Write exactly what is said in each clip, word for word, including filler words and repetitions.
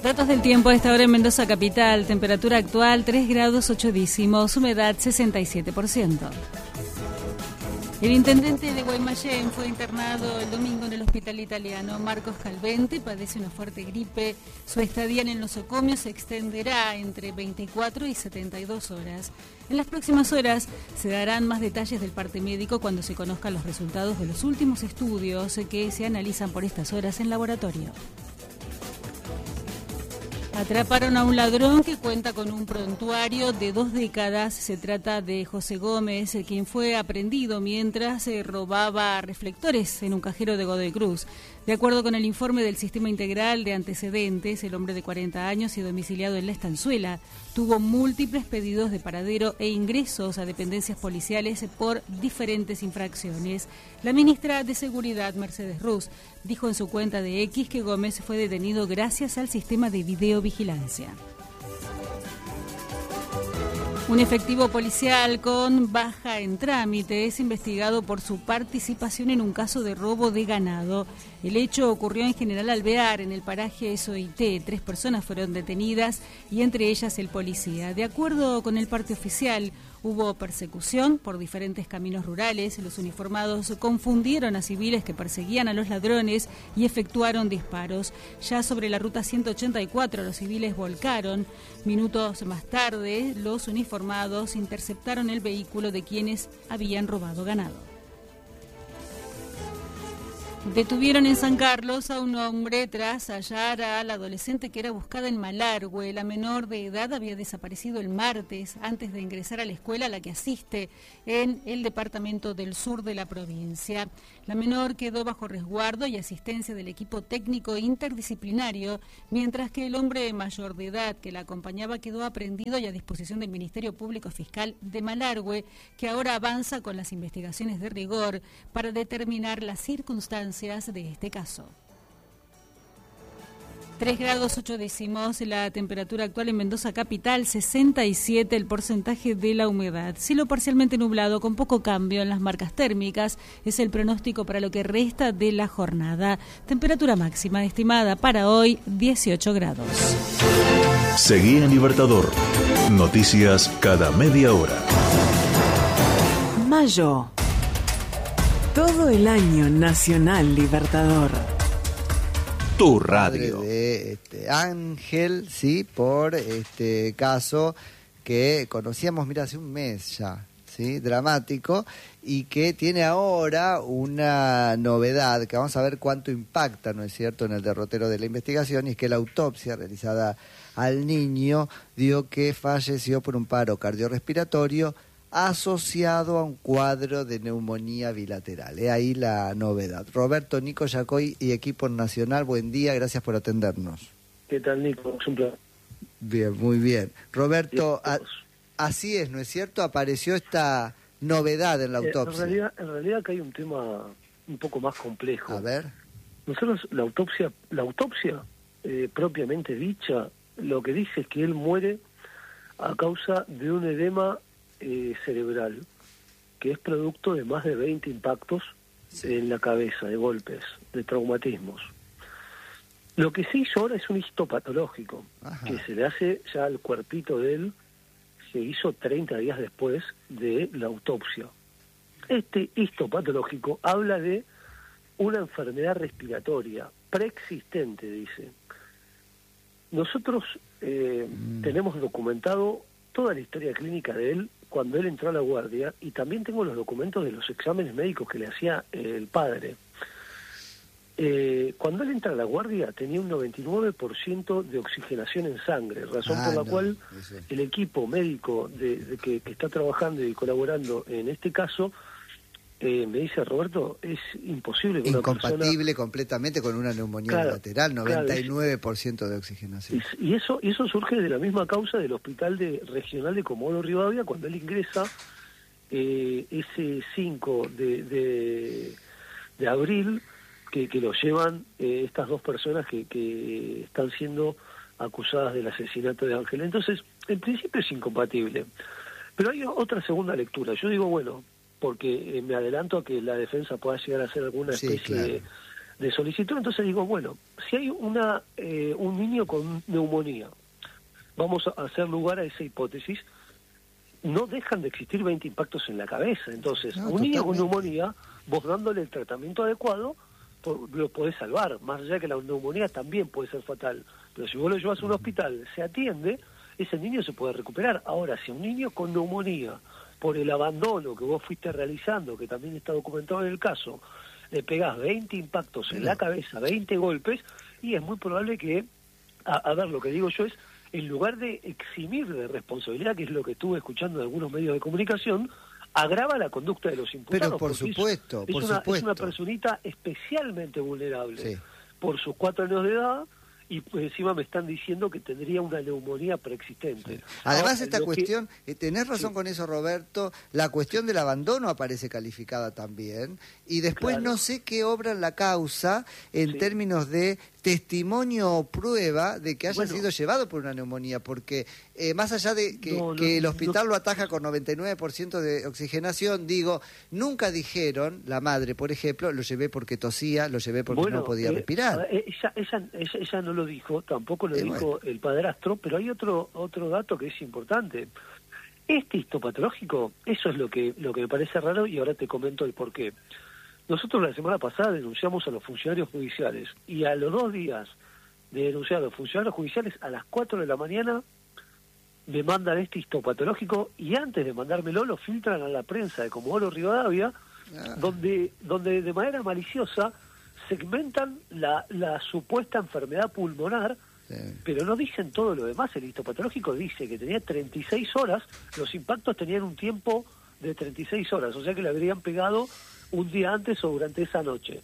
Datos del tiempo a esta hora en Mendoza capital. Temperatura actual tres grados ocho décimos, humedad sesenta y siete por ciento. El intendente de Guaymallén fue internado el domingo en el hospital italiano. Marcos Calvente padece una fuerte gripe. Su estadía en el nosocomio se extenderá entre veinticuatro y setenta y dos horas. En las próximas horas se darán más detalles del parte médico cuando se conozcan los resultados de los últimos estudios que se analizan por estas horas en laboratorio. Atraparon a un ladrón que cuenta con un prontuario de dos décadas. Se trata de José Gómez, quien fue aprehendido mientras se robaba reflectores en un cajero de Godoy Cruz. De acuerdo con el informe del Sistema Integral de Antecedentes, el hombre de cuarenta años y domiciliado en La Estanzuela tuvo múltiples pedidos de paradero e ingresos a dependencias policiales por diferentes infracciones. La ministra de Seguridad, Mercedes Ruz, dijo en su cuenta de X que Gómez fue detenido gracias al sistema de videovigilancia. Un efectivo policial con baja en trámite es investigado por su participación en un caso de robo de ganado. El hecho ocurrió en General Alvear, en el paraje Soité. Tres personas fueron detenidas y entre ellas el policía. De acuerdo con el parte oficial, hubo persecución por diferentes caminos rurales. Los uniformados confundieron a civiles que perseguían a los ladrones y efectuaron disparos. Ya sobre la ruta ciento ochenta y cuatro, los civiles volcaron. Minutos más tarde, los uniformados interceptaron el vehículo de quienes habían robado ganado. Detuvieron en San Carlos a un hombre tras hallar a la adolescente que era buscada en Malargüe. La menor de edad había desaparecido el martes antes de ingresar a la escuela a la que asiste en el departamento del sur de la provincia. La menor quedó bajo resguardo y asistencia del equipo técnico interdisciplinario, mientras que el hombre mayor de edad que la acompañaba quedó aprehendido y a disposición del Ministerio Público Fiscal de Malargüe, que ahora avanza con las investigaciones de rigor para determinar las circunstancias de este caso. tres grados ocho décimos la temperatura actual en Mendoza capital, sesenta y siete el porcentaje de la humedad. Cielo parcialmente nublado con poco cambio en las marcas térmicas es el pronóstico para lo que resta de la jornada. Temperatura máxima estimada para hoy dieciocho grados. Seguí en Libertador. Noticias cada media hora. Mayo. Todo el año Nacional Libertador. Tu radio. De este Ángel, sí, por este caso que conocíamos, mira, hace un mes ya, sí, dramático, y que tiene ahora una novedad que vamos a ver cuánto impacta, ¿no es cierto?, en el derrotero de la investigación, y es que la autopsia realizada al niño dio que falleció por un paro cardiorrespiratorio asociado a un cuadro de neumonía bilateral. Es ahí la novedad. Roberto, Nico Yacoy y equipo nacional, buen día, gracias por atendernos. ¿Qué tal, Nico? Es un placer. Bien, muy bien. Roberto, a, así es, ¿no es cierto? Apareció esta novedad en la autopsia. En realidad, en realidad acá hay un tema un poco más complejo. A ver. Nosotros, la autopsia, la autopsia eh, propiamente dicha, lo que dice es que él muere a causa de un edema Eh, cerebral, que es producto de más de veinte impactos sí. en la cabeza, de golpes, de traumatismos. Lo que se hizo ahora es un histopatológico, Ajá. que se le hace ya al cuerpito de él, se hizo treinta días después de la autopsia. Este histopatológico habla de una enfermedad respiratoria preexistente, dice. Nosotros eh, mm. tenemos documentado toda la historia clínica de él cuando él entró a la guardia, y también tengo los documentos de los exámenes médicos que le hacía eh, el padre. Eh, cuando él entra a la guardia tenía un noventa y nueve por ciento de oxigenación en sangre, razón ah, por la no, cual eso. el equipo médico de, de que, que está trabajando y colaborando en este caso eh, me dice, Roberto, es imposible que incompatible una persona... completamente con una neumonía claro, lateral, noventa y nueve por ciento claro, de oxigenación. Y, y eso y eso surge de la misma causa del hospital de regional de Comodoro Rivadavia, cuando él ingresa eh, ese cinco de, de, de abril, que, que lo llevan eh, estas dos personas que, que están siendo acusadas del asesinato de Ángel. Entonces, en principio es incompatible. Pero hay otra segunda lectura. Yo digo, bueno, porque eh, me adelanto a que la defensa pueda llegar a hacer alguna especie sí, claro. de, de solicitud. Entonces digo, bueno, si hay una eh, un niño con neumonía, vamos a hacer lugar a esa hipótesis, no dejan de existir veinte impactos en la cabeza. Entonces, No, un niño con totalmente. neumonía, vos dándole el tratamiento adecuado, por- lo podés salvar, más allá de que la neumonía también puede ser fatal. Pero si vos lo llevas a un hospital, se atiende, ese niño se puede recuperar. Ahora, si un niño con neumonía, por el abandono que vos fuiste realizando, que también está documentado en el caso, le pegás veinte impactos en la cabeza, veinte golpes, y es muy probable que, a, a ver, lo que digo yo es, en lugar de eximir de responsabilidad, que es lo que estuve escuchando en algunos medios de comunicación, agrava la conducta de los imputados. Pero por porque es- supuesto, es por una, supuesto. Es una personita especialmente vulnerable Sí. por sus cuatro años de edad, y pues encima me están diciendo que tendría una neumonía preexistente. Además, Ahora, esta lo que- cuestión, eh, tenés razón Sí. con eso, Roberto, la cuestión del abandono aparece calificada también, y después Claro. no sé qué obra en la causa en Sí. términos de testimonio o prueba de que haya Bueno. sido llevado por una neumonía, porque eh, más allá de que, No, no, que el no. hospital lo ataja con noventa y nueve por ciento de oxigenación, digo, nunca dijeron, la madre, por ejemplo, lo llevé porque tosía, lo llevé porque Bueno, no podía eh, respirar. eh, Ella, ella, ella, ella no lo dijo, tampoco lo Eh, dijo bueno. el padrastro, pero hay otro otro dato que es importante. Este histopatológico, eso es lo que lo que me parece raro, y ahora te comento el por qué. Nosotros la semana pasada denunciamos a los funcionarios judiciales, y a los dos días de denunciar a los funcionarios judiciales, a las cuatro de la mañana me mandan este histopatológico, y antes de mandármelo lo filtran a la prensa de Comodoro Rivadavia, Ah. donde donde de manera maliciosa segmentan la, la supuesta enfermedad pulmonar, Sí. pero no dicen todo lo demás. El histopatológico dice que tenía treinta y seis horas, los impactos tenían un tiempo de treinta y seis horas, o sea que le habrían pegado un día antes o durante esa noche.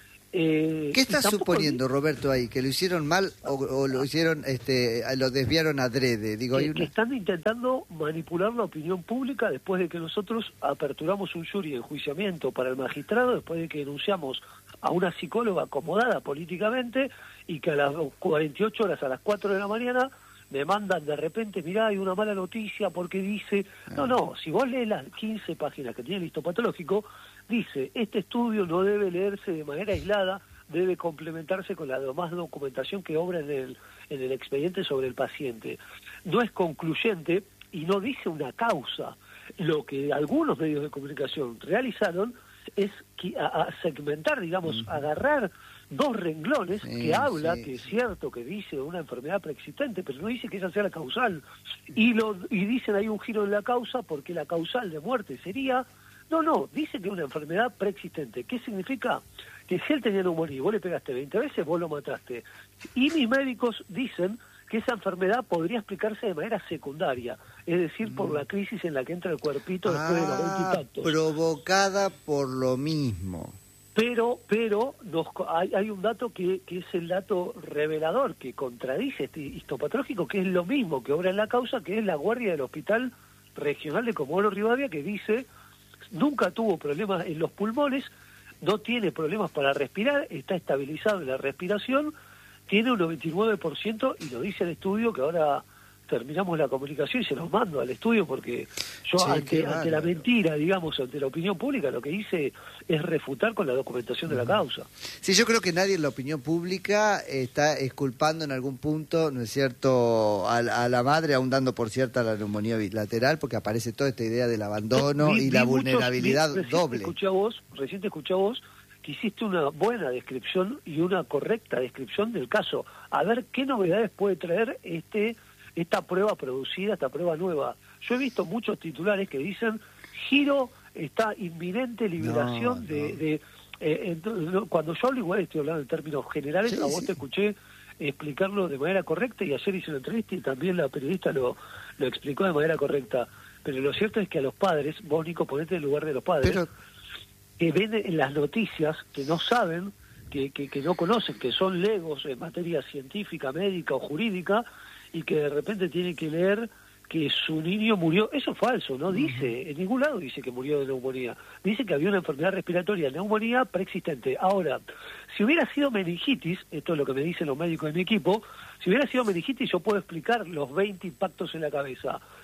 Eh, ¿Qué y estás tampoco suponiendo, Roberto, ahí? ¿Que lo hicieron mal o, o lo hicieron, este, lo desviaron adrede? Digo, hay que, que una... están intentando manipular la opinión pública después de que nosotros aperturamos un jury de enjuiciamiento para el magistrado, después de que denunciamos a una psicóloga acomodada políticamente, y que a las cuarenta y ocho horas, a las cuatro de la mañana, me mandan de repente, mirá, hay una mala noticia porque dice... No, no, si vos lees las quince páginas que tiene el histopatológico, dice, este estudio no debe leerse de manera aislada, debe complementarse con la demás documentación que obra en el, en el expediente sobre el paciente. No es concluyente y no dice una causa. Lo que algunos medios de comunicación realizaron es que, a, a segmentar, digamos, uh-huh. agarrar dos renglones sí, que habla, sí, que es sí. cierto que dice una enfermedad preexistente, pero no dice que esa sea la causal. Y, lo, y dicen hay un giro en la causa porque la causal de muerte sería... No, no, dice que es una enfermedad preexistente. ¿Qué significa? Que si él tenía neumonía y vos le pegaste veinte veces, vos lo mataste. Y mis médicos dicen que esa enfermedad podría explicarse de manera secundaria, es decir, mm. por la crisis en la que entra el cuerpito después ah, de los veinte impactos. Provocada por lo mismo. Pero pero nos, hay, hay un dato que, que es el dato revelador, que contradice este histopatológico, que es lo mismo que obra en la causa, que es la guardia del Hospital Regional de Comodoro Rivadavia, que dice... Nunca tuvo problemas en los pulmones, no tiene problemas para respirar, está estabilizado en la respiración, tiene un noventa y nueve por ciento, y lo dice el estudio, que ahora terminamos la comunicación y se los mando al estudio, porque yo sí, ante, ante la mentira, digamos, ante la opinión pública, lo que hice es refutar con la documentación de la causa. Sí, yo creo que nadie en la opinión pública está exculpando en algún punto, ¿no es cierto?, a, a la madre, aún dando por cierta la neumonía bilateral, porque aparece toda esta idea del abandono vi, y la vi vulnerabilidad muchos, vi, doble. Escuché a vos, recién te escuché a vos, que hiciste una buena descripción y una correcta descripción del caso. A ver qué novedades puede traer este esta prueba producida, esta prueba nueva. Yo he visto muchos titulares que dicen, giro, está inminente liberación no, de... no. de eh, entonces, no, cuando yo hablo igual estoy hablando en términos generales, sí, a vos sí. te escuché explicarlo de manera correcta, y ayer hice una entrevista y también la periodista lo, lo explicó de manera correcta. Pero lo cierto es que a los padres, vos Nico, ponete en el lugar de los padres, Pero... que ven en las noticias, que no saben, que, que, que no conocen, que son legos en materia científica, médica o jurídica, y que de repente tienen que leer que su niño murió. Eso es falso, no dice, en ningún lado dice que murió de neumonía. Dice que había una enfermedad respiratoria, neumonía preexistente. Ahora, si hubiera sido meningitis, esto es lo que me dicen los médicos de mi equipo, si hubiera sido meningitis yo puedo explicar los veinte impactos en la cabeza.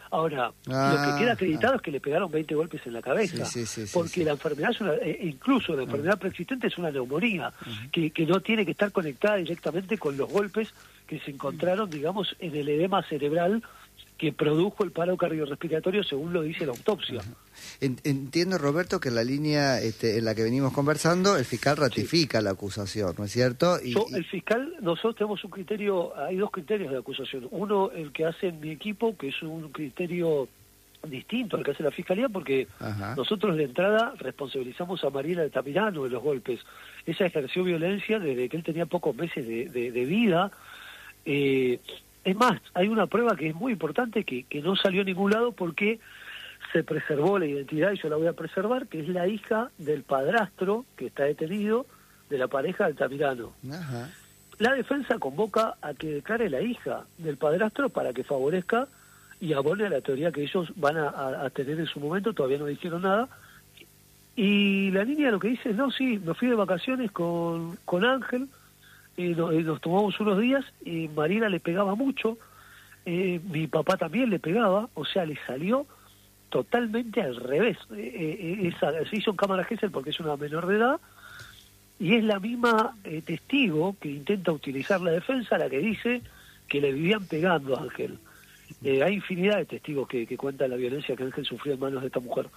Ahora, Ah, lo que queda acreditado ah. es que le pegaron veinte golpes en la cabeza, sí, sí, sí, porque sí, sí. la enfermedad, es una, eh, incluso la enfermedad preexistente es una neumonía, uh-huh. que, que no tiene que estar conectada directamente con los golpes que se encontraron, digamos, en el edema cerebral que produjo el paro cardiorrespiratorio, según lo dice la autopsia. Entiendo, Roberto, que en la línea este, en la que venimos conversando, el fiscal ratifica sí. la acusación, ¿no es cierto? Y, Yo, el fiscal, nosotros tenemos un criterio, hay dos criterios de acusación. Uno, el que hace mi equipo, que es un criterio distinto al que hace la fiscalía, porque Ajá. nosotros de entrada responsabilizamos a Mariela Altamirano de los golpes. Ella ejerció violencia desde que él tenía pocos meses de, de, de vida. Eh, es más, hay una prueba que es muy importante que, que no salió a ningún lado porque se preservó la identidad, y yo la voy a preservar, que es la hija del padrastro que está detenido de la pareja de Altamirano. Ajá. La defensa convoca a que declare la hija del padrastro para que favorezca y abone a la teoría que ellos van a, a, a tener en su momento. Todavía no dijeron nada. Y la niña lo que dice es, no, sí, me fui de vacaciones con, con Ángel, y nos, y nos tomamos unos días, y Mariela le pegaba mucho, eh, mi papá también le pegaba, o sea, le salió totalmente al revés. Eh, eh, esa, se hizo en cámara Gesell porque es una menor de edad, y es la misma eh, testigo que intenta utilizar la defensa la que dice que le vivían pegando a Ángel. Eh, hay infinidad de testigos que, que cuentan la violencia que Ángel sufrió en manos de esta mujer.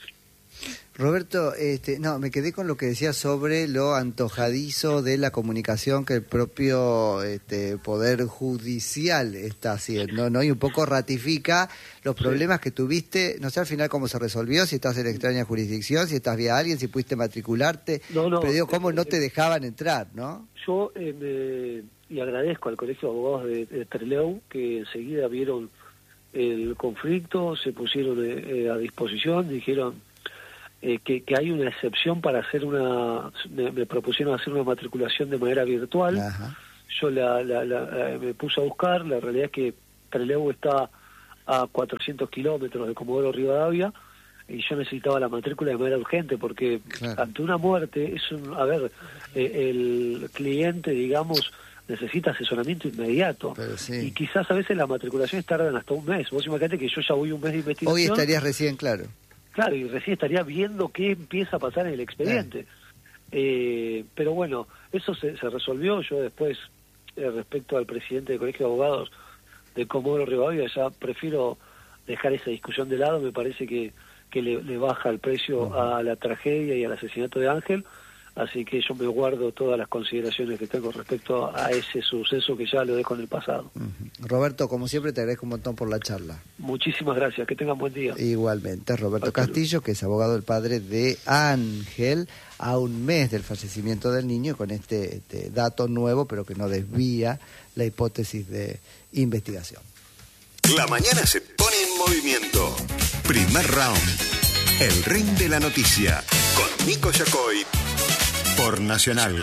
Roberto, este, no, me quedé con lo que decía sobre lo antojadizo de la comunicación que el propio este, Poder Judicial está haciendo, ¿no? Y un poco ratifica los problemas sí. que tuviste, no sé al final cómo se resolvió, si estás en extraña jurisdicción, si estás vía alguien, si pudiste matricularte, no, no, pero digo, cómo eh, no te dejaban entrar, ¿no? Yo eh, me, y agradezco al Colegio de Abogados de, de Trelew, que enseguida vieron el conflicto, se pusieron eh, a disposición, dijeron Eh, que, que hay una excepción para hacer una, me, me propusieron hacer una matriculación de manera virtual. Ajá. Yo la, la, la, me puse a buscar, la realidad es que Trelew está a cuatrocientos kilómetros de Comodoro Rivadavia, y yo necesitaba la matrícula de manera urgente, porque claro. ante una muerte, es un, a ver, eh, el cliente, digamos, necesita asesoramiento inmediato, sí. y quizás a veces las matriculaciones tardan hasta un mes. Vos imaginate que yo ya voy un mes de investigación. Hoy estarías recién, claro. Claro, y recién estaría viendo qué empieza a pasar en el expediente. Eh, pero bueno, eso se, se resolvió. Yo después, eh, respecto al presidente del Colegio de Abogados de Comodoro Rivadavia, ya prefiero dejar esa discusión de lado. Me parece que, que le, le baja el precio uh-huh. a la tragedia y al asesinato de Ángel. Así que yo me guardo todas las consideraciones que tengo respecto a ese suceso que ya lo dejo en el pasado. Uh-huh. Roberto, como siempre, te agradezco un montón por la charla. Muchísimas gracias, que tengan buen día. Igualmente, Roberto Hasta Castillo, que es abogado del padre de Ángel, a un mes del fallecimiento del niño, con este, este dato nuevo, pero que no desvía la hipótesis de investigación. La mañana se pone en movimiento. Primer round. El ring de la noticia. Con Nico Yacoy. Por Nacional.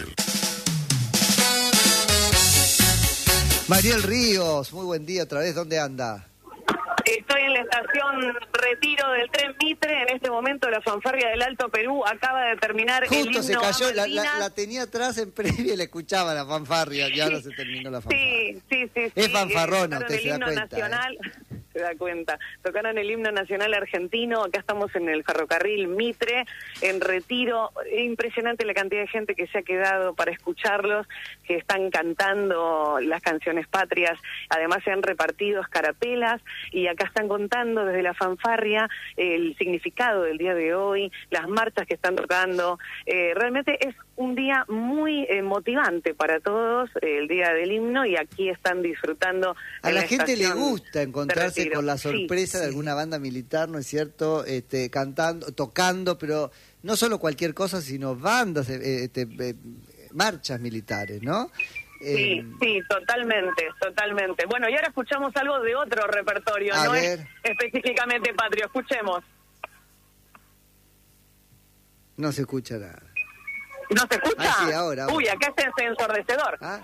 Mariel Ríos, muy buen día otra vez. ¿Dónde anda? Estoy en la estación Retiro del tren Mitre. En este momento la fanfarria del Alto Perú acaba de terminar. Justo el himno se cayó, la, la, la, la tenía atrás en previa y le escuchaba la fanfarria, y ahora se terminó la fanfarria. Sí, sí, sí. Es sí, fanfarrona, eh, usted se da cuenta. Nacional, ¿eh? Se da cuenta. Tocaron el himno nacional argentino. Acá estamos en el ferrocarril Mitre, en Retiro. Impresionante la cantidad de gente que se ha quedado para escucharlos, que están cantando las canciones patrias. Además se han repartido escarapelas, y acá están contando desde la fanfarria el significado del día de hoy, las marchas que están tocando. Eh, realmente es un día muy eh, motivante para todos, eh, el día del himno, y aquí están disfrutando. A la, la gente le gusta encontrarse con la sorpresa sí, de alguna sí. banda militar, ¿no es cierto? Este, cantando, tocando, pero no solo cualquier cosa, sino bandas, eh, este, eh, marchas militares, ¿no? Sí, eh, sí, totalmente, totalmente. Bueno, y ahora escuchamos algo de otro repertorio, no ver. es específicamente patrio. Escuchemos. No se escucha nada. ¿No se escucha? Ah, sí, ahora, ahora. Uy, acá es ensordecedor. Ah.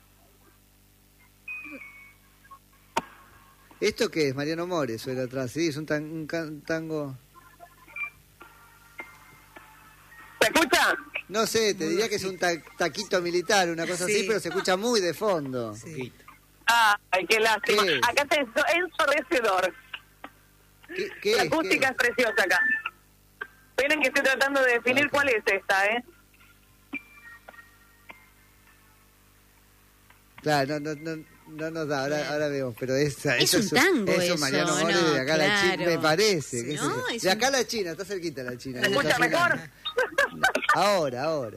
¿Esto qué es? Mariano Mores suena atrás, sí, es un, tan, un can, tango... ¿Se escucha? No sé, te diría que es un ta taquito militar, una cosa sí. así, pero se escucha muy de fondo. Sí. Ay, qué lástima. ¿Qué? Acá es ensordecedor. ¿Qué, qué La es? acústica es preciosa acá. Esperen que estoy tratando de definir cuál es esta, ¿eh? Claro, no, no, no, no nos da, ahora, ahora vemos, pero esa, Es eso un tango eso, eso, Mariano More, ¿no? de acá a la China, Claro. me parece. Sí, qué sé no, yo. es De acá a un- la China, está cerquita la China. ¿Se escucha Está mejor? cerquita. Ahora, ahora.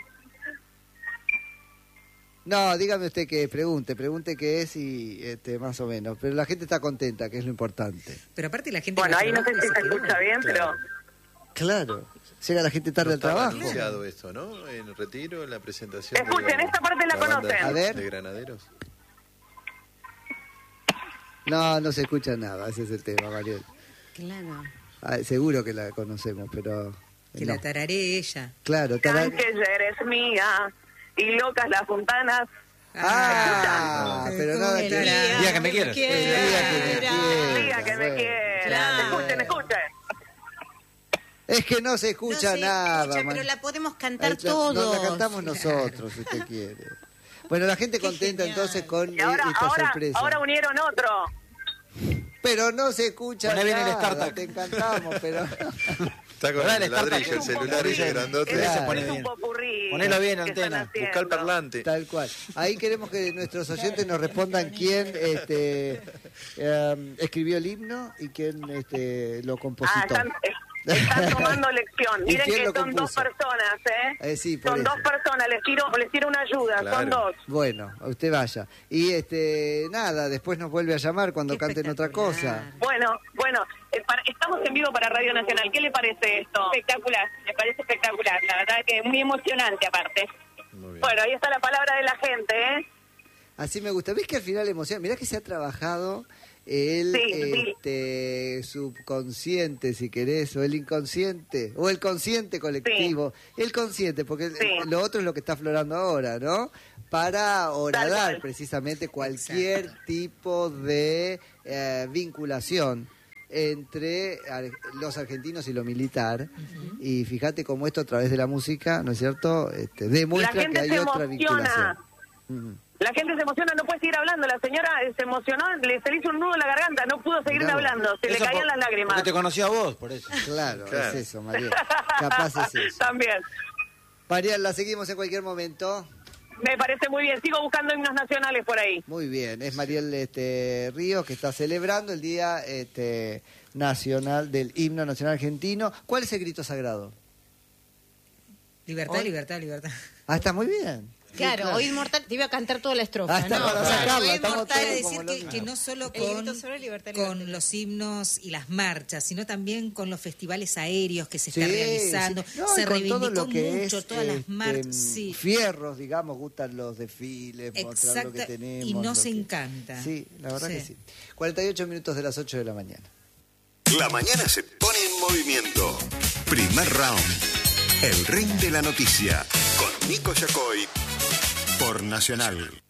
No, dígame usted qué es, pregunte, pregunte qué es y este, más o menos. Pero la gente está contenta, que es lo importante. Pero aparte la gente... Bueno, que ahí no sé trabaja si se quedó. escucha bien, pero... Claro, llega la gente tarde No al estaba trabajo. anunciado esto, ¿no? En Retiro, en la presentación. Escuchen, de esta parte la banda conocen. A ver. De Granaderos. No, no se escucha nada, ese es el tema, Mariel. Claro. Ah, seguro que la conocemos, pero... Que no. la tararé ella. Claro, tarar- Sánchez, eres mía, y locas las fontanas. Ah, pero no... El que- día Día que me quieras. El día que me quiera, Diga que me bueno. quiera. Claro. Escuchen, escuchen. Es que no se escucha no se nada. escucha, man. pero la podemos cantar Ahí la- todos. no, la cantamos nosotros, si usted quiere. Bueno, la gente Qué contenta genial. entonces con Y ahora, eh, esta ahora, sorpresa. ahora unieron otro. Pero no se escucha Poné bien el nada, StarTac. te encantamos, pero... Está con Ahora el el Startup ladrillo, el es un celular popurrí. ese grandote. Es, Claro. es pone un bien. popurrí. Ponelo bien, que están antena. haciendo. Busca el parlante. Tal cual. Ahí queremos que nuestros oyentes nos respondan quién este, eh, escribió el himno y quién este, lo Ah, compositó. están, están tomando lección. ¿Y Miren quién que lo son dos compuso? personas, ¿eh? Eh, sí, por son eso. dos personas, les tiro, les tiro una ayuda, Claro. son dos. Bueno, a usted vaya. Y este nada, después nos vuelve a llamar cuando Qué canten otra cosa. espectacular. Bueno, bueno, eh, para- estamos en vivo para Radio Nacional. ¿Qué le parece esto? Espectacular, me parece espectacular. La verdad que muy emocionante aparte. Muy bien. Bueno, ahí está la palabra de la gente, ¿eh? Así me gusta. ¿Ves que al final emociona? Mirá que se ha trabajado el Sí, sí. este, subconsciente, si querés, o el inconsciente, o el consciente colectivo. El consciente, porque Sí. lo otro es lo que está aflorando ahora, ¿no? Para horadar cual. precisamente cualquier tipo de eh, vinculación entre ar- los argentinos y lo militar. Y fíjate cómo esto a través de la música, ¿no es cierto? Este, demuestra La gente que hay se otra emociona. vinculación. Ujú. La gente se emociona, no puede seguir hablando. La señora eh, se emocionó, le, se le hizo un nudo en la garganta, no pudo seguir Mirá vos. hablando, se le Eso caían por- las lágrimas. Porque te conoció a vos, por eso. Claro, Claro. es eso, Mariel. Capaz es eso. También. Mariel, la seguimos en cualquier momento. Me parece muy bien. Sigo buscando himnos nacionales por ahí. Muy bien, es Mariel este, Ríos que está celebrando el Día este, Nacional del Himno Nacional Argentino. ¿Cuál es el grito sagrado? Libertad, Hoy- libertad, libertad. Ah, está muy bien. Sí, Claro, hoy Inmortal, te iba a cantar toda la estrofa. Ah, está ¿no? para Claro. sacarla, Hoy estamos Inmortal todos es como Decir los- que, que no solo El grito con, sobre libertad, con libertad. los himnos y las marchas, sino también con los festivales aéreos que se Sí, está realizando. sí. No, y se con reivindicó todo lo que mucho es, todas las este, marchas. Sí. Fierros, digamos, gustan los desfiles, mostrar lo que Exacta, tenemos. y lo nos que- encanta. Sí, la verdad Sí. que sí. cuarenta y ocho minutos de las ocho de la mañana. La mañana se pone en movimiento. Primer round. El ring de la noticia. Con Nico Yacoy. Por Nacional.